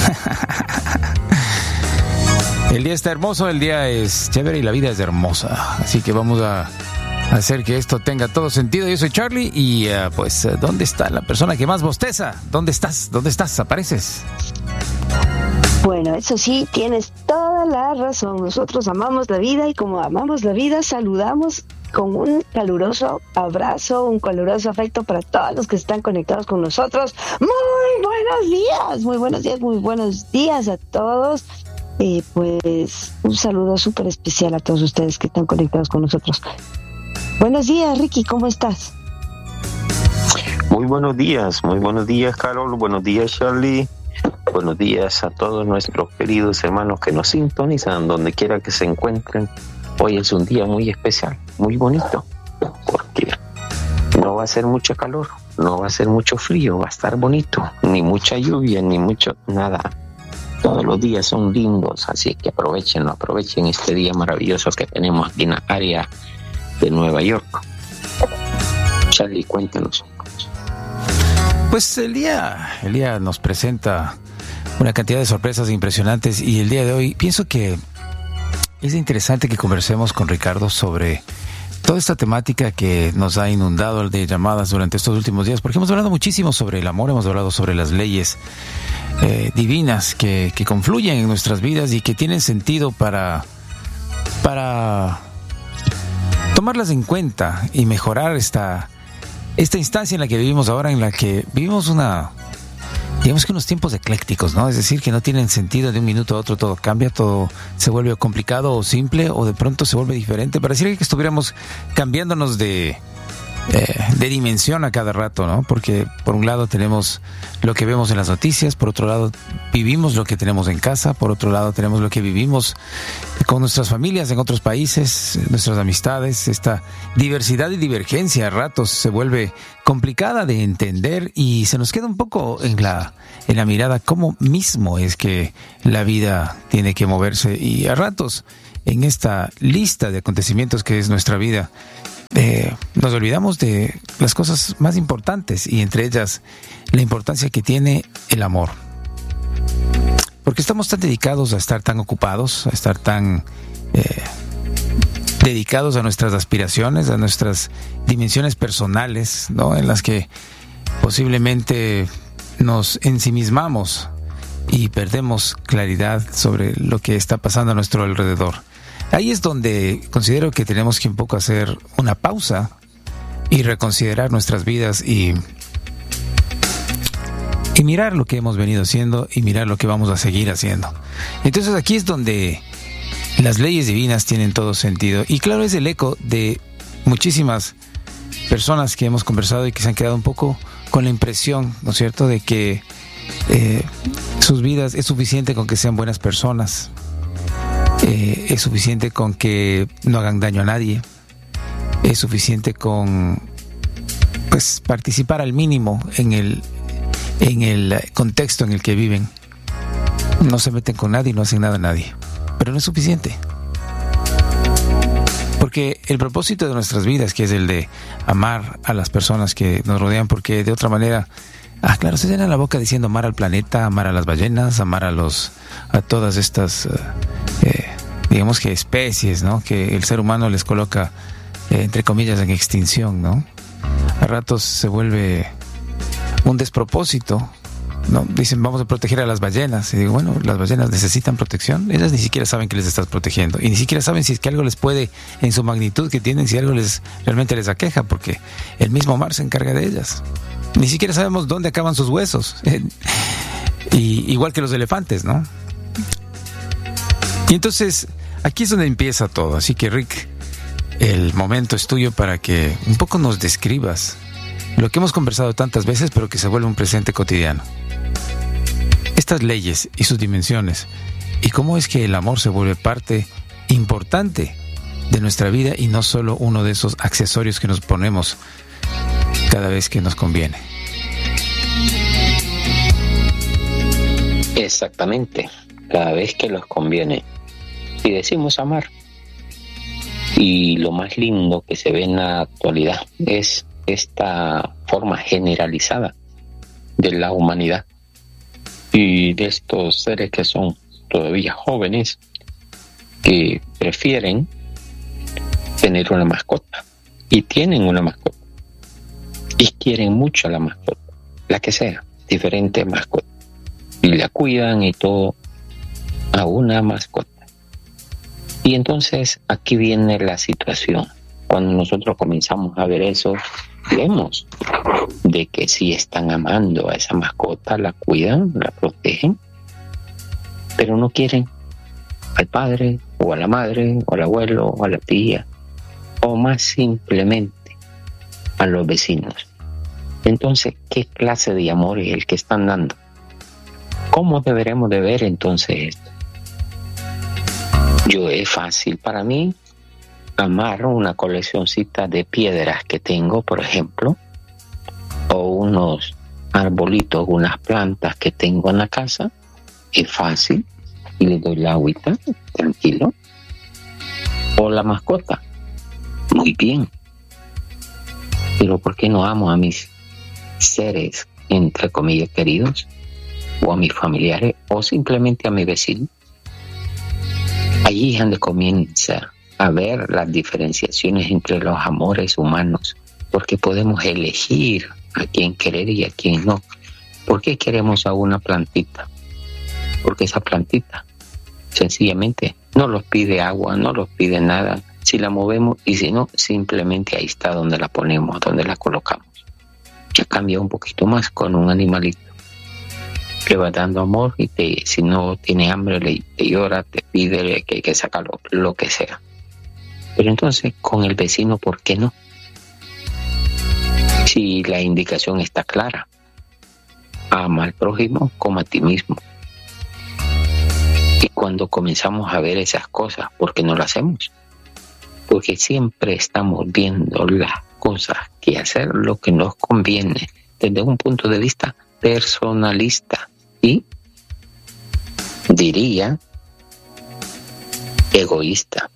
El día está hermoso, el día es chévere y la vida es hermosa. Así que vamos a hacer que esto tenga todo sentido. Yo soy Charlie y uh, pues, ¿dónde está la persona que más bosteza? ¿Dónde estás? ¿Dónde estás? ¿Apareces? Bueno, eso sí, tienes toda la razón. Nosotros amamos la vida y como amamos la vida, saludamos con un caluroso abrazo, un caluroso afecto para todos los que están conectados con nosotros. Muy buenos días, muy buenos días, muy buenos días a todos. Eh, pues un saludo súper especial a todos ustedes que están conectados con nosotros. Buenos días, Ricky, ¿cómo estás? Muy buenos días, muy buenos días, Carol, buenos días, Charlie, buenos días a todos nuestros queridos hermanos que nos sintonizan donde quiera que se encuentren. Hoy es un día muy especial, muy bonito, porque no va a ser mucho calor, no va a ser mucho frío, va a estar bonito, ni mucha lluvia, ni mucho nada. Todos los días son lindos, así que aprovechenlo, aprovechen este día maravilloso que tenemos aquí en la área de Nueva York. Charlie, cuéntanos. Pues el día, el día nos presenta una cantidad de sorpresas impresionantes y el día de hoy pienso que es interesante que conversemos con Ricardo sobre toda esta temática que nos ha inundado de llamadas durante estos últimos días, porque hemos hablado muchísimo sobre el amor, hemos hablado sobre las leyes eh, divinas que, que confluyen en nuestras vidas y que tienen sentido para, para tomarlas en cuenta y mejorar esta, esta instancia en la que vivimos ahora, en la que vivimos una, digamos que unos tiempos eclécticos, ¿no? Es decir, que no tienen sentido, de un minuto a otro todo cambia, todo se vuelve complicado o simple, o de pronto se vuelve diferente. Pareciera que estuviéramos cambiándonos de, eh, de dimensión a cada rato, ¿no? Porque por un lado tenemos lo que vemos en las noticias, por otro lado vivimos lo que tenemos en casa, por otro lado tenemos lo que vivimos con nuestras familias en otros países, nuestras amistades. Esta diversidad y divergencia a ratos se vuelve complicada de entender y se nos queda un poco en la, en la mirada cómo mismo es que la vida tiene que moverse, y a ratos en esta lista de acontecimientos que es nuestra vida, Eh, nos olvidamos de las cosas más importantes, y entre ellas la importancia que tiene el amor. Porque estamos tan dedicados a estar tan ocupados, a estar tan eh, dedicados a nuestras aspiraciones, a nuestras dimensiones personales, ¿no? En las que posiblemente nos ensimismamos y perdemos claridad sobre lo que está pasando a nuestro alrededor. Ahí es donde considero que tenemos que un poco hacer una pausa y reconsiderar nuestras vidas y, y mirar lo que hemos venido haciendo y mirar lo que vamos a seguir haciendo. Entonces aquí es donde las leyes divinas tienen todo sentido. Y claro, es el eco de muchísimas personas que hemos conversado y que se han quedado un poco con la impresión, ¿no es cierto?, de que eh, sus vidas es suficiente con que sean buenas personas. Eh, es suficiente con que no hagan daño a nadie, es suficiente con pues participar al mínimo en el en el contexto en el que viven. No se meten con nadie, no hacen nada a nadie, pero no es suficiente, porque el propósito de nuestras vidas, que es el de amar a las personas que nos rodean, porque de otra manera, ah, claro, se llena la boca diciendo amar al planeta, amar a las ballenas, amar a los a todas estas uh, eh, digamos que especies, ¿no?, que el ser humano les coloca eh, entre comillas en extinción, ¿no? A ratos se vuelve un despropósito, ¿no? Dicen vamos a proteger a las ballenas, y digo, bueno, las ballenas necesitan protección. Ellas ni siquiera saben que les estás protegiendo, y ni siquiera saben si es que algo les puede, en su magnitud que tienen, si algo les realmente les aqueja, porque el mismo mar se encarga de ellas. Ni siquiera sabemos dónde acaban sus huesos. Y igual que los elefantes, ¿no? Y entonces aquí es donde empieza todo. Así que, Rick, el momento es tuyo para que un poco nos describas lo que hemos conversado tantas veces, pero que se vuelve un presente cotidiano. Estas leyes y sus dimensiones, y cómo es que el amor se vuelve parte importante de nuestra vida y no solo uno de esos accesorios que nos ponemos cada vez que nos conviene. Exactamente, cada vez que nos conviene. Y decimos amar. Y lo más lindo que se ve en la actualidad es esta forma generalizada de la humanidad y de estos seres que son todavía jóvenes, que prefieren tener una mascota y tienen una mascota y quieren mucho a la mascota, la que sea, diferente mascota, y la cuidan y todo a una mascota. Y entonces aquí viene la situación. Cuando nosotros comenzamos a ver eso, vemos de que sí están amando a esa mascota, la cuidan, la protegen, pero no quieren al padre o a la madre o al abuelo o a la tía, o más simplemente a los vecinos. Entonces, ¿qué clase de amor es el que están dando? ¿Cómo deberemos de ver entonces esto? Yo, es fácil para mí amar una coleccioncita de piedras que tengo, por ejemplo, o unos arbolitos, unas plantas que tengo en la casa. Es fácil, y le doy la agüita, tranquilo. O la mascota, muy bien. Pero ¿por qué no amo a mis seres, entre comillas, queridos, o a mis familiares, o simplemente a mi vecino? Allí es donde comienza a ver las diferenciaciones entre los amores humanos, porque podemos elegir a quién querer y a quién no. ¿Por qué queremos a una plantita? Porque esa plantita sencillamente no nos pide agua, no nos pide nada. Si la movemos, y si no, simplemente ahí está donde la ponemos, donde la colocamos. Ya cambia un poquito más con un animalito. Le va dando amor, y te, si no tiene hambre, le, te llora, te pide que, que saca lo, lo que sea. Pero entonces, con el vecino, ¿por qué no? Si la indicación está clara, ama al prójimo como a ti mismo. Y cuando comenzamos a ver esas cosas, ¿por qué no lo hacemos? Porque siempre estamos viendo las cosas que hacer lo que nos conviene desde un punto de vista personalista y, diría, egoísta.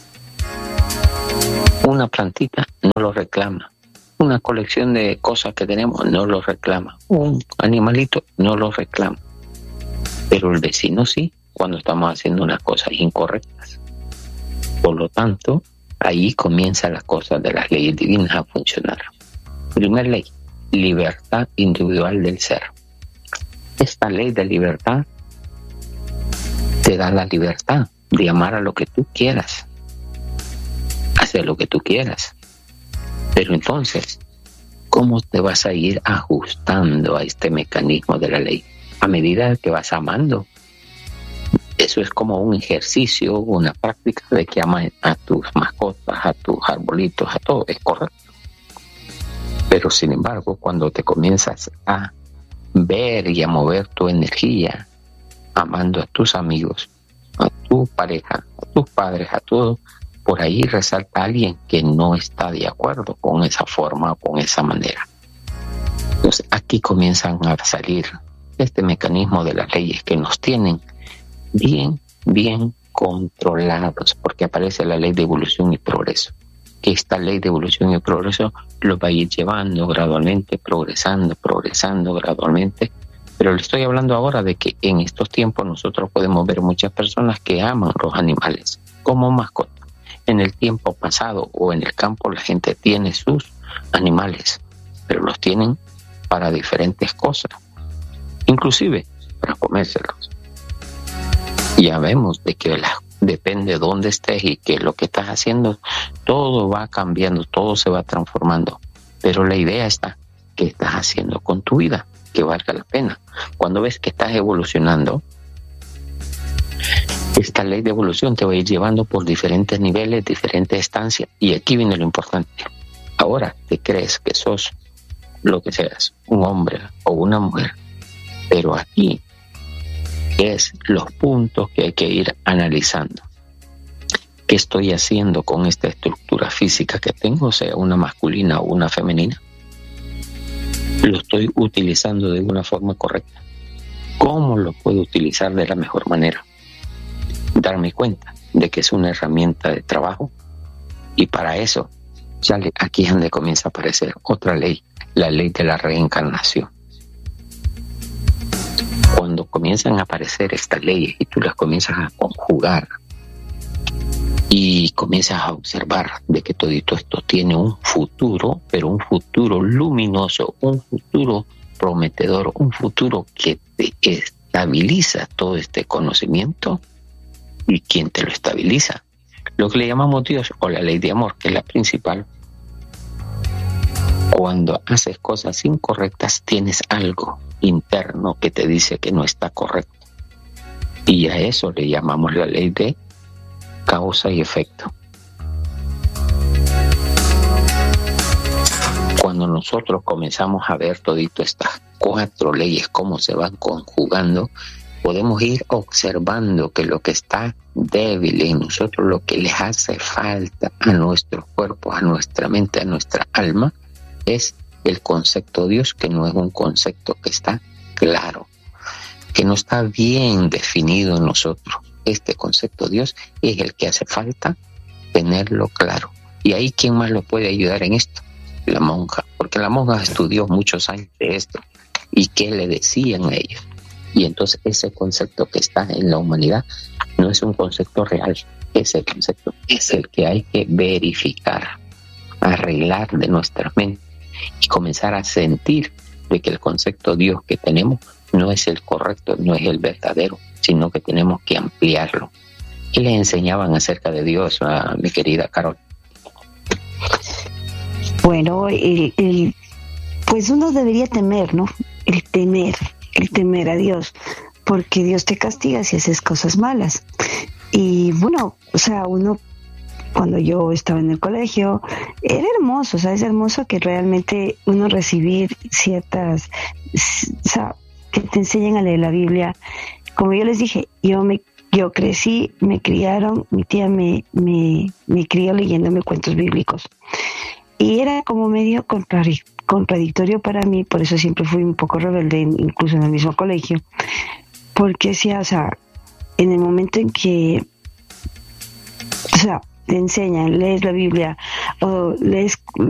Una plantita no lo reclama. Una colección de cosas que tenemos no lo reclama. Un animalito no lo reclama. Pero el vecino sí, cuando estamos haciendo unas cosas incorrectas. Por lo tanto, ahí comienzan las cosas de las leyes divinas a funcionar. Primera ley, libertad individual del ser. Esta ley de libertad te da la libertad de amar a lo que tú quieras, hacer lo que tú quieras. Pero entonces, ¿cómo te vas a ir ajustando a este mecanismo de la ley? A medida que vas amando. Eso es como un ejercicio, una práctica de que amas a tus mascotas, a tus arbolitos, a todo, es correcto. Pero sin embargo, cuando te comienzas a ver y a mover tu energía, amando a tus amigos, a tu pareja, a tus padres, a todo, por ahí resalta alguien que no está de acuerdo con esa forma o con esa manera. Entonces aquí comienzan a salir este mecanismo de las leyes que nos tienen bien, bien controlados, porque aparece la ley de evolución y progreso. Que esta ley de evolución y progreso lo va a ir llevando gradualmente, progresando, progresando gradualmente. Pero le estoy hablando ahora de que en estos tiempos nosotros podemos ver muchas personas que aman los animales como mascota. En el tiempo pasado o en el campo la gente tiene sus animales, pero los tienen para diferentes cosas, inclusive para comérselos. Ya vemos de que la, depende de dónde estés y qué es lo que estás haciendo, todo va cambiando, todo se va transformando. Pero la idea está, ¿qué estás haciendo con tu vida? Que valga la pena. Cuando ves que estás evolucionando, esta ley de evolución te va a ir llevando por diferentes niveles, diferentes estancias. Y aquí viene lo importante. Ahora te crees que sos lo que seas, un hombre o una mujer. Pero aquí es los puntos que hay que ir analizando. ¿Qué estoy haciendo con esta estructura física que tengo, sea una masculina o una femenina? ¿Lo estoy utilizando de una forma correcta? ¿Cómo lo puedo utilizar de la mejor manera? Darme cuenta de que es una herramienta de trabajo, y para eso ya le, aquí es donde comienza a aparecer otra ley, la ley de la reencarnación. Cuando comienzan a aparecer estas leyes y tú las comienzas a conjugar y comienzas a observar de que todo esto tiene un futuro, pero un futuro luminoso, un futuro prometedor, un futuro que te estabiliza todo este conocimiento. ¿Y quién te lo estabiliza? Lo que le llamamos Dios o la ley de amor, que es la principal. Cuando haces cosas incorrectas, tienes algo interno que te dice que no está correcto. Y a eso le llamamos la ley de causa y efecto. Cuando nosotros comenzamos a ver todito estas cuatro leyes, cómo se van conjugando, podemos ir observando que lo que está débil en nosotros, lo que les hace falta a nuestro cuerpo, a nuestra mente, a nuestra alma, es el concepto de Dios, que no es un concepto que está claro, que no está bien definido en nosotros. Este concepto de Dios es el que hace falta tenerlo claro. Y ahí, ¿quién más lo puede ayudar en esto? La monja, porque la monja estudió muchos años de esto. ¿Y qué le decían a ellos? Y entonces ese concepto que está en la humanidad no es un concepto real. Ese concepto es el que hay que verificar, arreglar de nuestra mente y comenzar a sentir de que el concepto de Dios que tenemos no es el correcto, no es el verdadero, sino que tenemos que ampliarlo. ¿Qué le enseñaban acerca de Dios a mi querida Carol? Bueno, el, el, pues uno debería temer, ¿no? El temer, el temer a Dios, porque Dios te castiga si haces cosas malas. Y bueno, o sea, uno cuando yo estaba en el colegio. Era hermoso, o sea, es hermoso que realmente uno recibir ciertas, o sea, que te enseñen a leer la Biblia. Como yo les dije, yo me yo crecí, me criaron, mi tía me, me, me crió leyéndome cuentos bíblicos. Y era como medio contradictorio para mí, por eso siempre fui un poco rebelde, incluso en el mismo colegio, porque decía, o sea, en el momento en que, o sea, te enseñan, lees la Biblia o lees